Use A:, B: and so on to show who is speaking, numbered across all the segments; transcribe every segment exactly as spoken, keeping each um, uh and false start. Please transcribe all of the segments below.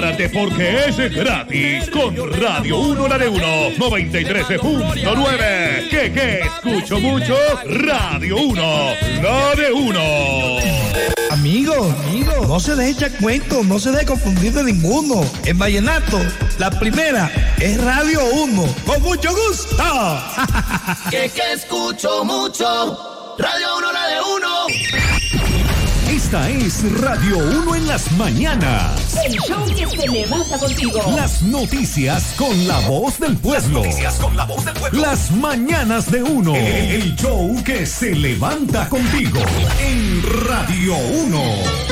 A: Prepárate porque es gratis con Radio uno, la de uno, noventa y tres punto nueve. ¿Qué, qué? Escucho mucho. Radio uno, la de uno.
B: Amigo, amigo, no se deje echar cuento, no se deje confundir de ninguno. En vallenato, la primera es Radio uno. Con mucho gusto.
C: Que que escucho mucho. Radio uno, la de uno.
D: Esta es Radio uno en las mañanas.
E: El show que se levanta contigo.
D: Las noticias con la voz del pueblo.
C: Las noticias con la voz del pueblo.
D: Las mañanas de uno. El show que se levanta contigo. En Radio uno.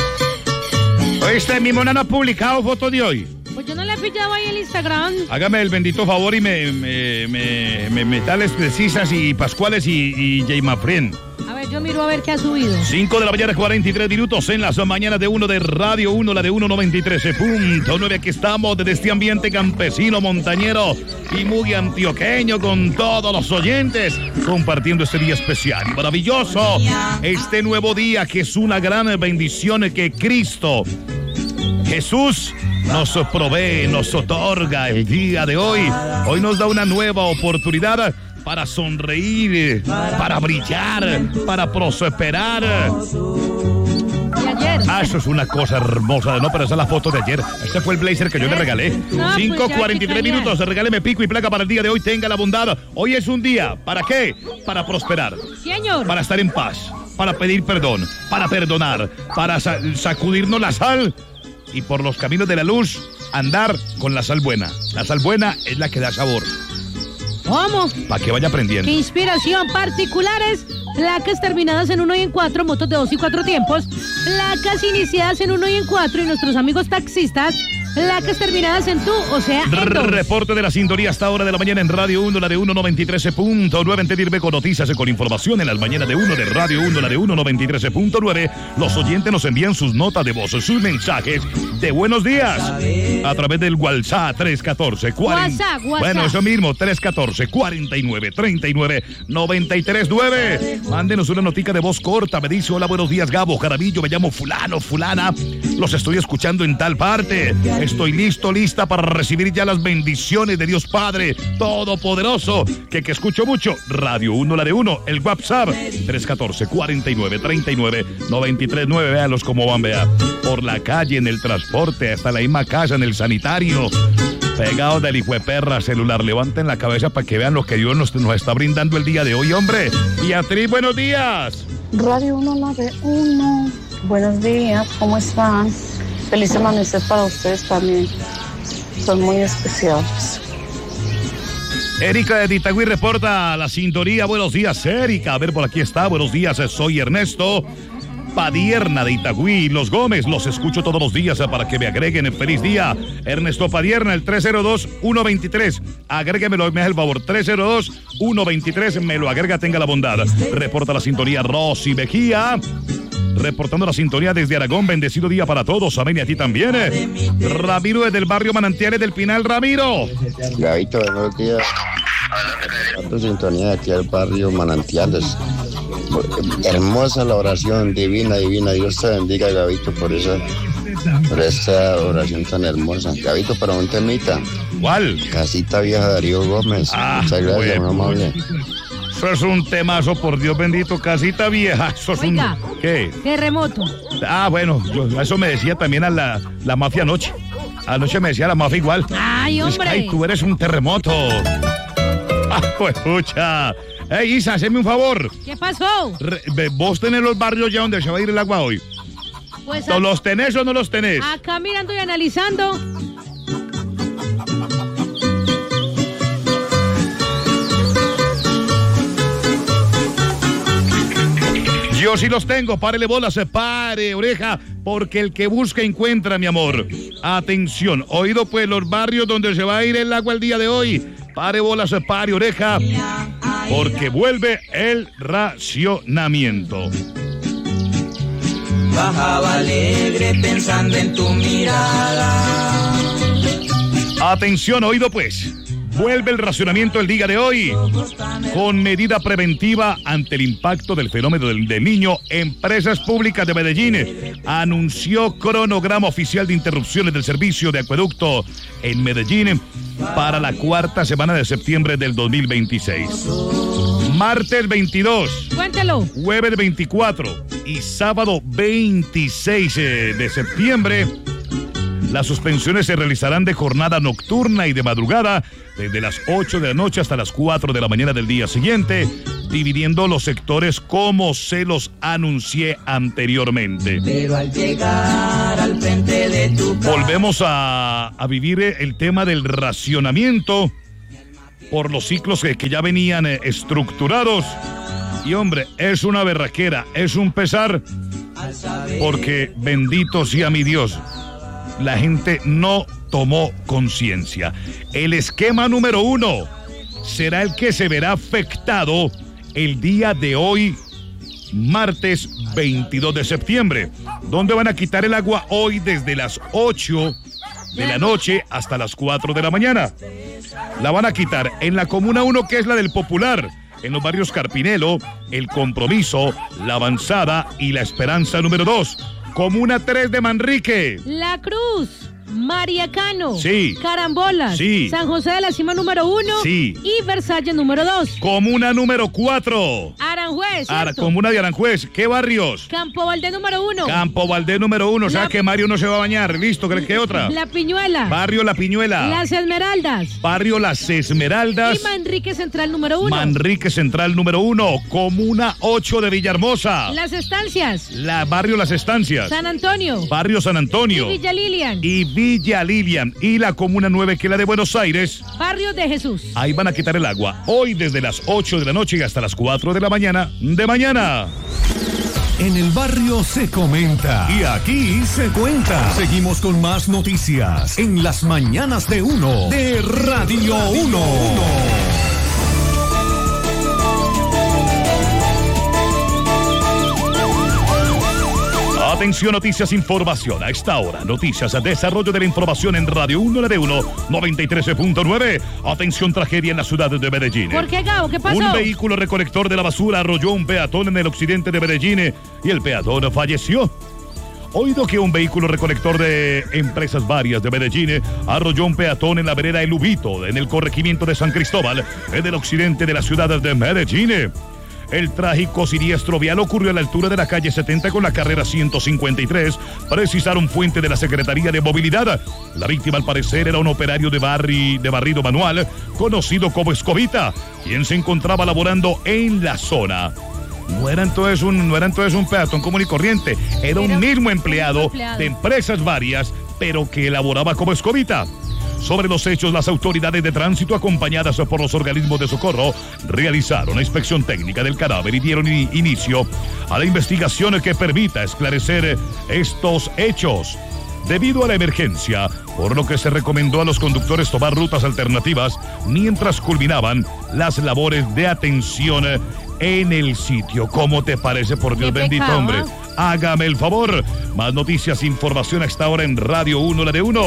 A: Este mi mona no ha publicado foto de hoy.
F: Pues yo no le he pillado ahí el Instagram.
A: Hágame el bendito favor y me, me, me, me, me tales precisas y pascuales y, y Jaimafren.
F: A ver, yo miro a ver qué ha subido.
A: cinco de la mañana, cuarenta y tres minutos en las mañanas de uno de Radio uno, la de uno noventa y tres punto nueve. Aquí estamos desde este ambiente campesino, montañero y muy antioqueño con todos los oyentes, compartiendo este día especial y maravilloso. Este nuevo día que es una gran bendición que Cristo Jesús nos provee, nos otorga el día de hoy. Hoy nos da una nueva oportunidad para sonreír, para brillar, para prosperar.
F: ¿Y ayer?
A: Ah, eso es una cosa hermosa. No, pero esa es la foto de ayer. Este fue el blazer que yo le regalé.
F: No,
A: cinco
F: pues
A: cuarenta y tres minutos. Regáleme pico y placa para el día de hoy. Tenga la bondad. Hoy es un día. ¿Para qué? Para prosperar.
F: Señor.
A: Para estar en paz. Para pedir perdón. Para perdonar. Para sa- sacudirnos la sal. Y por los caminos de la luz, andar con la sal buena. La sal buena es la que da sabor.
F: ¿Cómo?
A: Para que vaya aprendiendo.
F: ¿Qué inspiración? Particulares, placas terminadas en uno y en cuatro, motos de dos y cuatro tiempos, placas iniciadas en uno y en cuatro, y nuestros amigos taxistas, placas terminadas en tú, o sea, en dos.
A: Reporte de la sintonía hasta hora de la mañana en Radio uno, la de uno noventa y tres punto nueve. En Tedirbe con noticias y con información en las mañanas de uno de Radio uno, la de uno noventa y tres punto nueve. Los oyentes nos envían sus notas de voz, sus mensajes de buenos días a través del WhatsApp tres uno cuatro. cuarenta
F: WhatsApp, WhatsApp.
A: Bueno, eso mismo, tres uno cuatro, cuarenta y nueve, treinta y nueve, noventa y tres nueve. Mándenos una notica de voz corta. Me dice: hola, buenos días, Gabo Jaramillo. Me llamo fulano, fulana. Los estoy escuchando en tal parte. Estoy listo, lista para recibir ya las bendiciones de Dios Padre Todopoderoso. Que, que escucho mucho. Radio uno, la de uno. El WhatsApp tres uno cuatro, cuarenta y nueve, treinta y nueve, noventa y tres nueve. Véanlos cómo van, vea. Por la calle, en el transporte, hasta la misma casa, en el sanitario. Pegados del hijo de perra celular. Levanten la cabeza para que vean lo que Dios nos, nos está brindando el día de hoy, hombre. Beatriz, buenos días.
G: Radio uno, la de uno. Buenos días, ¿cómo están? Feliz amanecer para ustedes también. Son muy especiales.
A: Erika de Itagüí reporta la sintonía. Buenos días, Erika. A ver, por aquí está. Buenos días, soy Ernesto Padierna de Itagüí. Los Gómez, los escucho todos los días para que me agreguen el feliz día. Ernesto Padierna, el tres cero dos, uno dos tres. Agréguemelo, me hace el favor. tres cero dos, uno dos tres. Me lo agrega, tenga la bondad. Reporta la sintonía Rosy Mejía. Reportando la sintonía desde Aragón. Bendecido día para todos. Amén, y a ti también. eh. Ramiro desde el barrio Manantiales del Pinal. Ramiro.
H: Gabito, buenos días. Otra sintonía de aquí al barrio Manantiales. Hermosa la oración, divina, divina. Dios te bendiga, Gabito, por esa, por esa oración tan hermosa. Gabito, para un temita.
A: ¿Cuál?
H: Casita Vieja, Darío Gómez.
A: Ah,
H: muchas gracias, muy amable.
A: Eso es un temazo, por Dios bendito. Casita Vieja. Eso es
F: Oiga.
A: un... ¿Qué?
F: Terremoto.
A: Ah, bueno, yo, eso me decía también a la, la mafia anoche. Anoche me decía la mafia igual.
F: Ay, hombre.
A: Es que, ay, tú eres un terremoto. Ah, pues, pucha. Ey, Isa, hazme un favor.
F: ¿Qué pasó?
A: Re, ve, vos tenés los barrios ya donde se va a ir el agua hoy.
F: Pues
A: ¿No
F: a-
A: los tenés o no los tenés?
F: acá mirando y analizando.
A: Yo sí los tengo. Párele bola, se pare, oreja, porque el que busca encuentra, mi amor. Atención, oído pues, los barrios donde se va a ir el agua el día de hoy. Pare bola, se pare, oreja, porque vuelve el racionamiento.
C: Bajaba alegre pensando en tu mirada.
A: Atención, oído pues. Vuelve el racionamiento el día de hoy. Con medida preventiva ante el impacto del fenómeno del, del niño, Empresas Públicas de Medellín anunció cronograma oficial de interrupciones del servicio de acueducto en Medellín para la cuarta semana de septiembre del dos mil veintiséis. Martes veintidós.
F: Cuéntelo.
A: Jueves veinticuatro y sábado veintiséis de septiembre. Las suspensiones se realizarán de jornada nocturna y de madrugada, desde las ocho de la noche hasta las cuatro de la mañana del día siguiente, dividiendo los sectores como se los anuncié anteriormente.
C: Pero al llegar al frente de tu casa,
A: volvemos a, a vivir el tema del racionamiento por los ciclos que, que ya venían eh, estructurados. Y hombre, es una berraquera, es un pesar, porque bendito sea mi Dios, la gente no tomó conciencia. El esquema número uno será el que se verá afectado el día de hoy, martes veintidós de septiembre, donde van a quitar el agua hoy desde las ocho de la noche hasta las cuatro de la mañana. La van a quitar en la Comuna uno, que es la del Popular, en los barrios Carpinelo, El Compromiso, La Avanzada y La Esperanza número dos. Comuna tres de Manrique.
F: La Cruz, Mariacano.
A: Sí.
F: Carambolas.
A: Sí.
F: San José de la Cima número uno.
A: Sí.
F: Y Versalles número dos.
A: Comuna número cuatro.
F: Aranjuez.
A: Ara, comuna de Aranjuez. ¿Qué barrios?
F: Campo Valdés número uno.
A: Campo Valdés número uno. O sea
F: La...
A: que Mario no se va a bañar. Listo, ¿crees que otra?
F: La Piñuela.
A: Barrio La Piñuela.
F: Las Esmeraldas.
A: Barrio Las Esmeraldas.
F: Y Manrique Central número uno.
A: Manrique Central número uno. Comuna ocho de Villahermosa.
F: Las Estancias.
A: La Barrio Las Estancias.
F: San Antonio.
A: Barrio San Antonio.
F: Y Villa Lilian.
A: Y Villa Lilian. Y la Comuna nueve, que es la de Buenos Aires.
F: Barrio de Jesús.
A: Ahí van a quitar el agua. Hoy desde las ocho de la noche y hasta las cuatro de la mañana de mañana.
D: En el barrio se comenta y aquí se cuenta. Seguimos con más noticias en las mañanas de uno de Radio uno.
A: Atención, noticias, información. A esta hora, noticias, desarrollo de la información en Radio uno, la de uno, noventa y tres punto nueve. Atención, tragedia en la ciudad de Medellín.
F: ¿Por qué, Gabo? ¿Qué pasó?
A: Un vehículo recolector de la basura arrolló un peatón en el occidente de Medellín y el peatón falleció. Oído que un vehículo recolector de empresas varias de Medellín arrolló un peatón en la vereda El Ubito, en el corregimiento de San Cristóbal, en el occidente de la ciudad de Medellín. El trágico siniestro vial ocurrió a la altura de la calle setenta con la carrera ciento cincuenta y tres, precisaron fuente de la Secretaría de Movilidad. La víctima, al parecer, era un operario de, barri, de barrido manual, conocido como Escobita, quien se encontraba laborando en la zona. No era entonces un, no era entonces un peatón común y corriente, era un mismo empleado, empleado de empresas varias, pero que laboraba como Escobita. Sobre los hechos, las autoridades de tránsito, acompañadas por los organismos de socorro, realizaron una inspección técnica del cadáver y dieron inicio a la investigación que permita esclarecer estos hechos. Debido a la emergencia, por lo que se recomendó a los conductores tomar rutas alternativas mientras culminaban las labores de atención en el sitio. ¿Cómo te parece, por Dios bendito, hombre? Hágame el favor. Más noticias, información a esta hora en Radio uno, la de uno.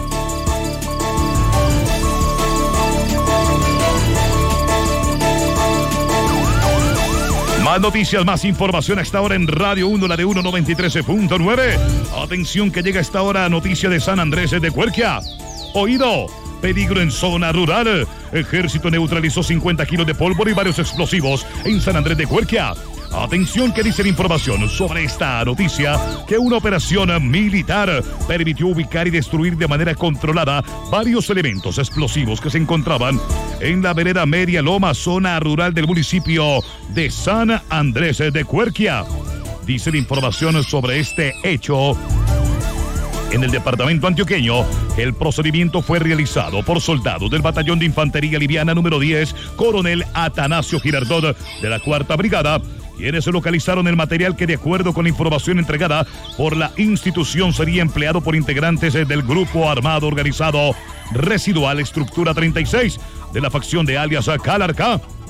A: Más noticias, más información a esta hora en Radio uno, la de uno, noventa y tres punto nueve. Atención, que llega a esta hora noticia de San Andrés de Cuerquia. Oído, peligro en zona rural. Ejército neutralizó cincuenta kilos de pólvora y varios explosivos en San Andrés de Cuerquia. Atención, que dice la información sobre esta noticia, que una operación militar permitió ubicar y destruir de manera controlada varios elementos explosivos que se encontraban en la vereda Media Loma, zona rural del municipio de San Andrés de Cuerquia. Dice la información sobre este hecho. En el departamento antioqueño, el procedimiento fue realizado por soldados del Batallón de Infantería Liviana número diez, Coronel Atanasio Girardot, de la Cuarta Brigada, quienes localizaron el material que, de acuerdo con la información entregada por la institución, sería empleado por integrantes del Grupo Armado Organizado Residual Estructura treinta y seis de la facción de alias Calarcá.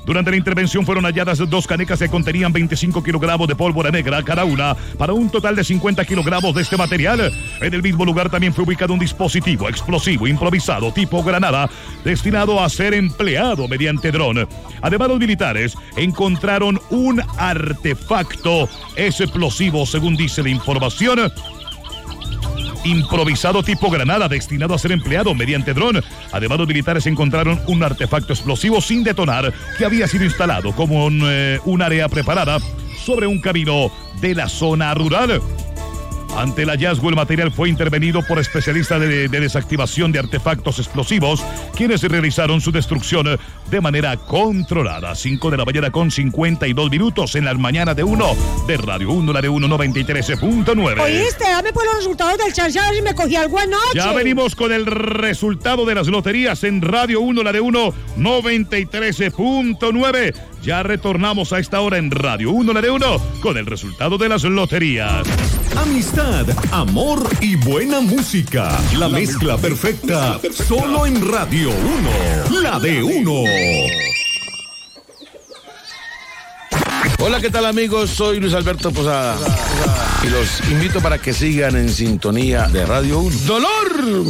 A: Durante la intervención fueron halladas dos canecas que contenían veinticinco kilogramos de pólvora negra cada una, para un total de cincuenta kilogramos de este material. En el mismo lugar también fue ubicado un dispositivo explosivo improvisado tipo granada, destinado a ser empleado mediante dron. Además, los militares encontraron un artefacto explosivo, según dice la información, improvisado tipo granada, destinado a ser empleado mediante dron. Además, los militares encontraron un artefacto explosivo sin detonar que había sido instalado como un, eh, un área preparada sobre un camino de la zona rural. Ante el hallazgo, el material fue intervenido por especialistas de, de desactivación de artefactos explosivos, quienes realizaron su destrucción de manera controlada. cinco de la mañana con cincuenta y dos minutos en las mañanas de uno de Radio uno, la de uno noventa y tres punto nueve.
I: Oíste, dame por los resultados del chance a ver si me cogí algo anoche.
A: Ya venimos con el resultado de las loterías en Radio uno, la de uno noventa y tres punto nueve. Ya retornamos a esta hora en Radio uno, la de uno, con el resultado de las loterías.
D: Amistad, amor y buena música. La mezcla perfecta, solo en Radio uno, la de uno.
J: Hola, ¿qué tal, amigos? Soy Luis Alberto Posada y los invito para que sigan en sintonía de Radio uno. ¡Dolor!